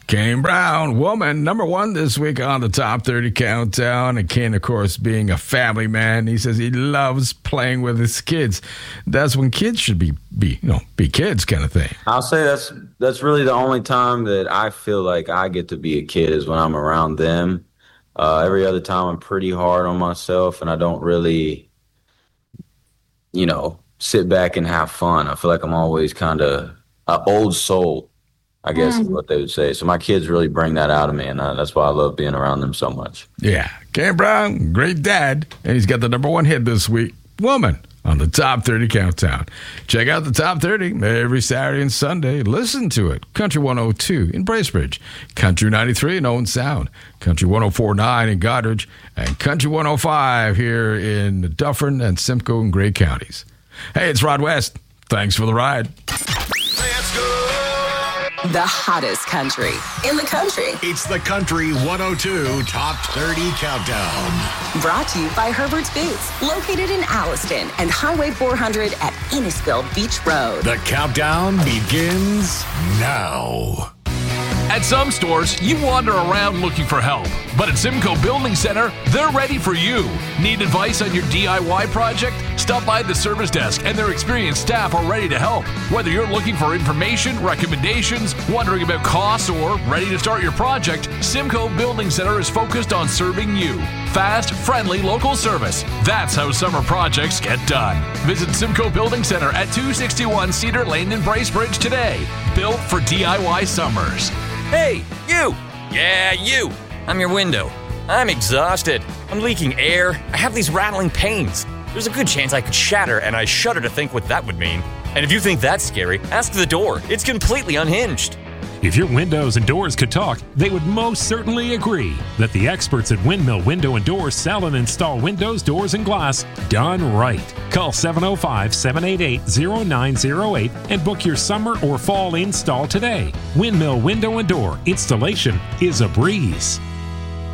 Kane Brown, woman, number one this week on the Top 30 Countdown. And Kane, of course, being a family man, he says he loves playing with his kids. That's when kids should be kids kind of thing. I'll say that's really the only time that I feel like I get to be a kid is when I'm around them. Every other time I'm pretty hard on myself and I don't really, sit back and have fun. I feel like I'm always kind of an old soul, I guess is what they would say. So my kids really bring that out of me, and that's why I love being around them so much. Yeah. Kane Brown, great dad. And he's got the number one hit this week, Woman, on the Top 30 Countdown. Check out the Top 30 every Saturday and Sunday. Listen to it. Country 102 in Bracebridge, Country 93 in Owen Sound, Country 104.9 in Goddard, and Country 105 here in Dufferin and Simcoe and Gray counties. Hey, it's Rod West. Thanks for the ride. The hottest country in the country. It's the Country 102 Top 30 Countdown. Brought to you by Herbert's Boots, located in Alliston and Highway 400 at Innisfil Beach Road. The countdown begins now. At some stores, you wander around looking for help. But at Simcoe Building Center, they're ready for you. Need advice on your DIY project? Stop by the service desk and their experienced staff are ready to help. Whether you're looking for information, recommendations, wondering about costs, or ready to start your project, Simcoe Building Center is focused on serving you. Fast, friendly, local service. That's how summer projects get done. Visit Simcoe Building Center at 261 Cedar Lane in Bracebridge today. Built for DIY summers. Hey, you! Yeah, you! I'm your window. I'm exhausted. I'm leaking air. I have these rattling pains. There's a good chance I could shatter, and I shudder to think what that would mean. And if you think that's scary, ask the door. It's completely unhinged. If your windows and doors could talk, they would most certainly agree that the experts at Windmill Window & Doors sell and install windows, doors, and glass done right. Call 705-788-0908 and book your summer or fall install today. Windmill Window & Door installation is a breeze.